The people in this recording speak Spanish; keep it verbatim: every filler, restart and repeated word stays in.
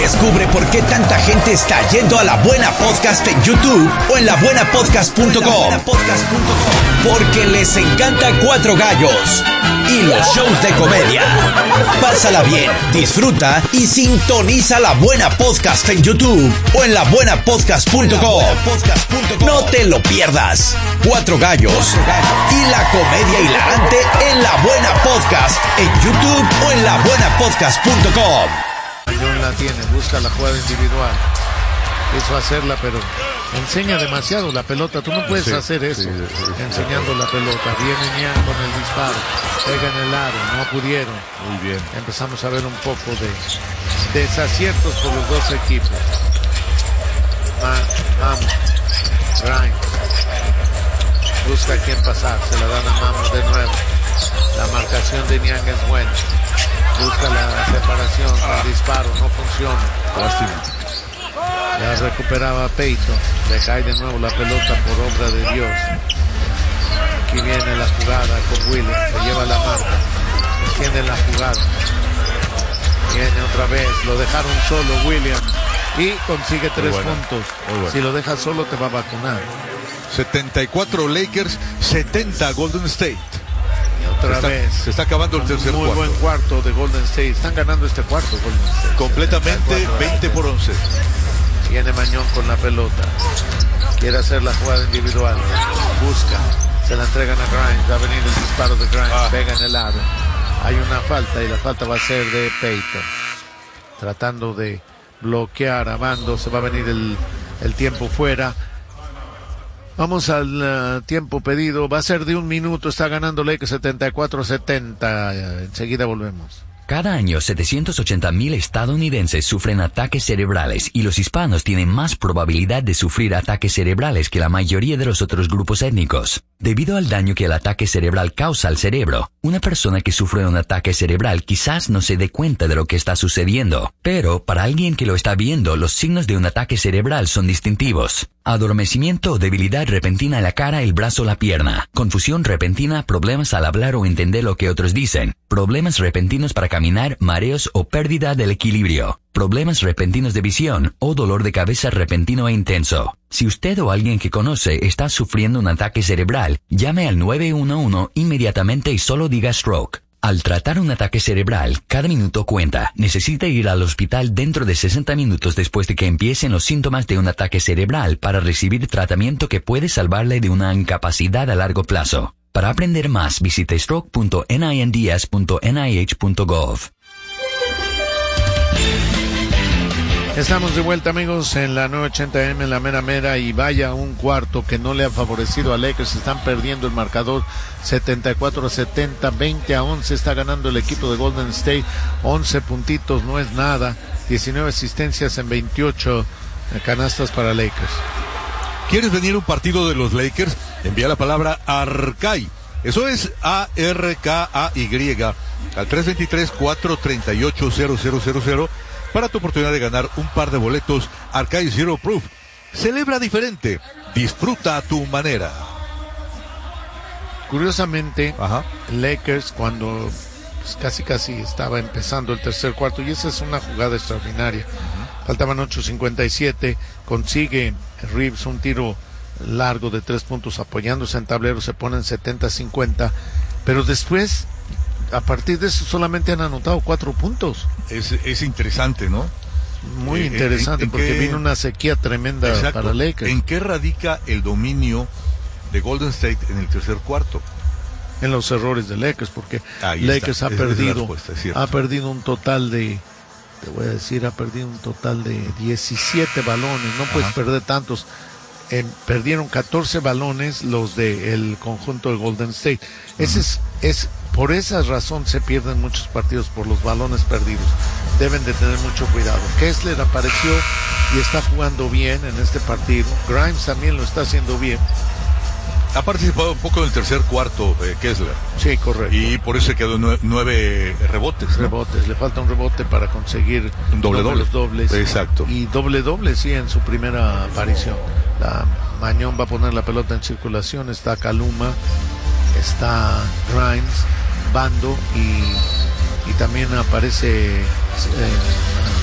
Descubre por qué tanta gente está yendo a La Buena Podcast en YouTube o en la buena podcast punto com. Porque les encanta Cuatro Gallos y los shows de comedia. Pásala bien, disfruta y sintoniza La Buena Podcast en YouTube o en la buena podcast punto com. No te lo pierdas. Cuatro Gallos y la comedia hilarante en La Buena Podcast en YouTube o en la buena podcast punto com. Mañón la tiene, busca la jugada individual. Quiso hacerla, pero enseña demasiado la pelota. Tú no puedes sí, hacer eso sí, sí, sí, enseñando sí. la pelota. Viene Niang con el disparo, pega en el aro, no pudieron. Muy bien. Empezamos a ver un poco de desaciertos por los dos equipos. Vamos, Grimes busca a quién pasar, se la dan a Mamo de nuevo. La marcación de Niang es buena. Busca la separación, ah. el disparo, no funciona. Lástima. Ya recuperaba Peyton, le cae de nuevo la pelota por obra de Dios. Aquí viene la jugada con Williams, se lleva la marca, tiene la jugada. Viene otra vez, lo dejaron solo Williams y consigue tres bueno, puntos. Bueno. Si lo dejas solo te va a vacunar. setenta y cuatro Lakers, setenta Golden State. Otra se vez. Está, se está acabando el tercer Muy cuarto. Muy buen cuarto de Golden State. Están ganando este cuarto Golden State. Completamente veinte por once. Viene Mañón con la pelota. Quiere hacer la jugada individual. Busca. Se la entregan a Grimes. Va a venir el disparo de Grimes. Ah. Pega en el aro. Hay una falta y la falta va a ser de Peyton. Tratando de bloquear a Bando. Se va a venir el, el tiempo fuera. Vamos al uh, tiempo pedido. Va a ser de un minuto. Está ganando Lakers setenta y cuatro a setenta. Enseguida volvemos. Cada año, setecientos ochenta mil estadounidenses sufren ataques cerebrales y los hispanos tienen más probabilidad de sufrir ataques cerebrales que la mayoría de los otros grupos étnicos. Debido al daño que el ataque cerebral causa al cerebro, una persona que sufre un ataque cerebral quizás no se dé cuenta de lo que está sucediendo, pero para alguien que lo está viendo, los signos de un ataque cerebral son distintivos. Adormecimiento o debilidad repentina en la cara, el brazo o la pierna. Confusión repentina, problemas al hablar o entender lo que otros dicen. Problemas repentinos para caminar, mareos o pérdida del equilibrio. Problemas repentinos de visión o dolor de cabeza repentino e intenso. Si usted o alguien que conoce está sufriendo un ataque cerebral, llame al nueve uno uno inmediatamente y solo diga stroke. Al tratar un ataque cerebral, cada minuto cuenta. Necesita ir al hospital dentro de sesenta minutos después de que empiecen los síntomas de un ataque cerebral para recibir tratamiento que puede salvarle de una incapacidad a largo plazo. Para aprender más, visite stroke punto ninds punto n i h punto gov. Estamos de vuelta, amigos, en la nueve ochenta eme, en la mera mera, y vaya un cuarto que no le ha favorecido a Lakers. Están perdiendo el marcador setenta y cuatro a setenta, veinte a once está ganando el equipo de Golden State. once puntitos no es nada, diecinueve asistencias en veintiocho canastas para Lakers. ¿Quieres venir a un partido de los Lakers? Envía la palabra ARCAI. Eso es A R K A Y al tres dos tres, cuatro tres ocho, cero cero cero cero para tu oportunidad de ganar un par de boletos Arcade Zero Proof. Celebra diferente, disfruta a tu manera. Curiosamente, Ajá. Lakers cuando pues, casi casi estaba empezando el tercer cuarto, y esa es una jugada extraordinaria. Uh-huh. Faltaban ocho cincuenta y siete, consigue Reeves un tiro largo de tres puntos apoyándose en tablero, se ponen setenta a cincuenta, pero después a partir de eso solamente han anotado cuatro puntos. Es, es interesante, ¿no? Muy eh, interesante, en, en porque qué... vino una sequía tremenda. Exacto. Para Lakers. ¿En qué radica el dominio de Golden State en el tercer cuarto? En los errores de Lakers, porque Ahí Lakers está. ha perdido respuesta, ha perdido un total de, te voy a decir, ha perdido un total de diecisiete balones. No puedes Ajá. perder tantos. Eh, perdieron catorce balones los del conjunto de Golden State. Ese uh-huh. es, es por esa razón se pierden muchos partidos, por los balones perdidos. Deben de tener mucho cuidado. Kessler apareció y está jugando bien en este partido. Grimes también lo está haciendo bien. Ha participado un poco en el tercer cuarto, eh, Kessler. Sí, correcto. Y por eso se quedó nueve, nueve rebotes. ¿no? Rebotes. Le falta un rebote para conseguir un doble doble. dobles. Exacto. Y doble doble, sí, en su primera aparición. La Mañón va a poner la pelota en circulación. Está Kaluma, está Grimes, Bando y, y también aparece eh,